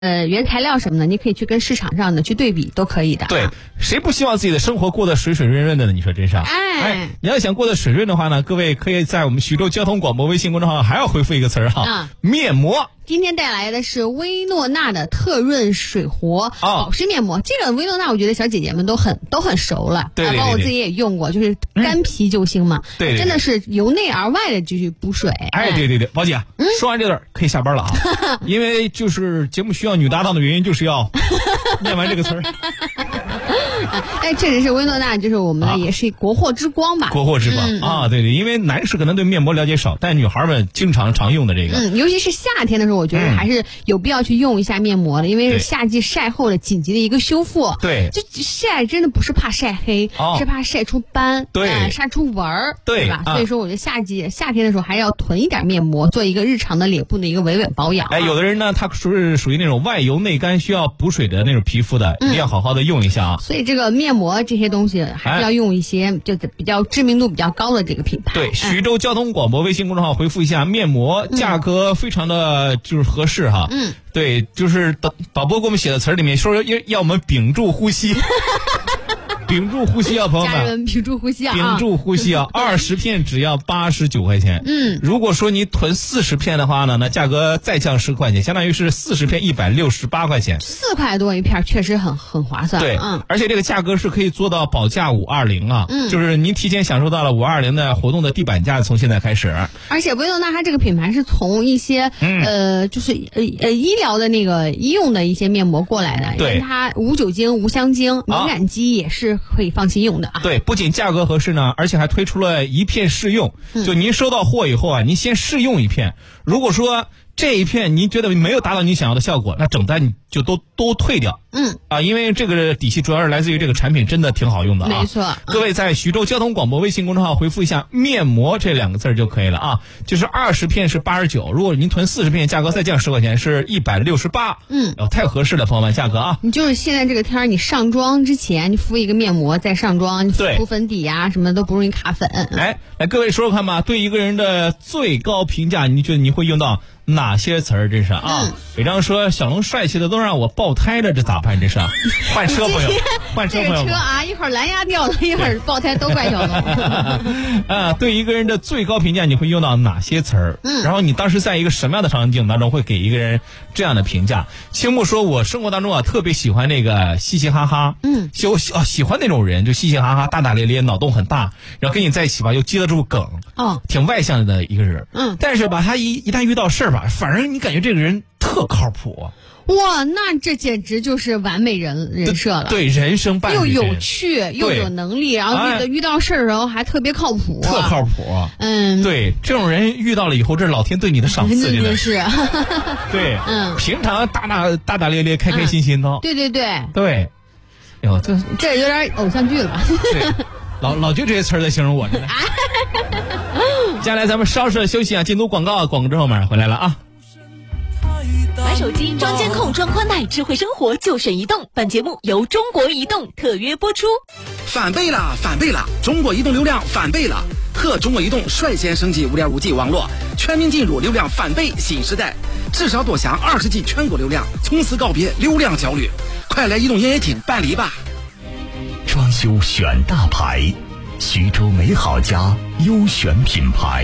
原材料什么的，你可以去跟市场上的去对比，都可以的。 对，谁不希望自己的生活过得水水润润的呢？你说真是？你要想过得水润的话呢，各位可以在我们徐州交通广播微信公众号还要回复一个词儿哈，面膜。 今天带来的是薇诺娜的特润水活保湿面膜。这个薇诺娜我觉得小姐姐们都很熟了， 对， 包括我自己也用过，就是干皮救星嘛， 对， 真的是由内而外的就是补水。 对，宝姐，说完这段可以下班了啊，因为就是节目需要女搭档的原因，就是要念完这个词儿。 确实是薇诺娜，就是我们的也是国货之光吧？ 国货之光对，因为男士可能对面膜了解少，但女孩们经常用的这个， 尤其是夏天的时候，我觉得还是有必要去用一下面膜的，因为是夏季晒后的紧急的一个修复。 对， 就晒真的不是怕晒黑，是怕晒出斑，晒出纹儿，对吧？所以说，我觉得夏天的时候还是要囤一点面膜，做一个日常的脸部的一个维稳保养。 有的人呢，他是属于那种外油内干需要补水的那种皮肤的，一定要好好的用一下啊。 所以这个面膜这些东西还是要用一些就比较知名度比较高的这个品牌。 对，徐州交通广播微信公众号回复一下面膜，价格非常的就是合适哈。对，就是导播给我们写的词儿里面说要我们屏住呼吸。屏住呼吸啊，朋友们！ 家人屏住呼吸啊！ 屏住呼吸啊！20片只要89块钱。如果说你囤40片的话呢，那价格再降10块钱，相当于是40片168块钱 ，4块多一片，确实很划算。 对，而且这个价格是可以做到保价520啊，就是您提前享受到了520的活动的地板价，从现在开始。 而且薇诺娜它这个品牌是从一些就是医疗的那个医用的一些面膜过来的， 对， 因为它无酒精、无香精，敏感肌也是可以放心用的啊。 对，不仅价格合适呢，而且还推出了一片试用。就您收到货以后啊，您先试用一片，如果说这一片您觉得没有达到你想要的效果，那整单你就都退掉。因为这个底气主要是来自于这个产品真的挺好用的啊。 没错。 各位在徐州交通广播微信公众号回复一下面膜这2个字就可以了啊。就是20片是89，如果您囤40片，价格再降10块钱是168。太合适了，朋友们，价格啊。 你就是现在这个天儿，你上妆之前你敷一个面膜再上妆，你敷粉底呀什么都不容易卡粉。 来各位说说看吧，对一个人的最高评价，你觉得你会用到哪些词儿？真是啊！北张说小龙帅气的都让我爆胎了，这咋办？这是换车朋友，换车朋友。 这个车啊，一会儿蓝牙掉了，一会儿爆胎，都怪小龙。 对一个人的最高评价，你会用到哪些词儿？然后你当时在一个什么样的场景当中会给一个人这样的评价？青木说，我生活当中啊特别喜欢那个嘻嘻哈哈，喜欢那种人，就嘻嘻哈哈、大大咧咧、脑洞很大，然后跟你在一起吧又接得住梗，挺外向的一个人。但是吧，他一旦遇到事儿吧，反而你感觉这个人特靠谱。 哇，那这简直就是完美人设了。 对，人生伴侣又有趣又有能力，然后遇到事儿然后还特别靠谱， 特靠谱。对，这种人遇到了以后，这是老天对你的赏赐，真的是。对，平常大大咧咧、开开心心的。对，哟， 这有点偶像剧了吧？ 对，老就这些词儿在形容我，真的。接下来咱们稍事休息啊，进入广告之后马上回来了啊。 买手机装监控装宽带，智慧生活就选移动。本节目由中国移动特约播出。 翻倍了！中国移动流量翻倍了！和中国移动率先升级 5.5G 网络，全面进入流量翻倍新时代。至少多享20G 全国流量，从此告别流量焦虑。快来移动营业厅办理吧！ 装修选大牌，徐州美好家优选品牌。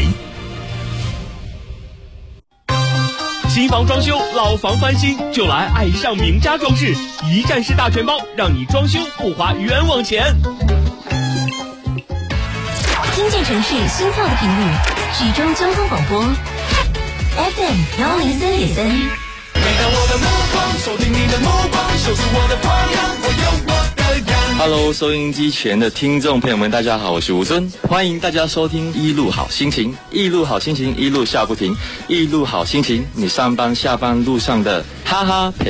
新房装修，老房翻新，就来爱上名家装饰，一站式大全包，让你装修不花冤枉钱。 听见城市心跳的频率，徐州交通广播 FM 103.3。 每当我的目光锁定你的目光，守住我的花样，我有我的样。 Hello， 收音机前的听众朋友们，大家好，我是吴尊，欢迎大家收听一路好心情，一路好心情，一路笑不停，一路好心情，你上班下班路上的哈哈陪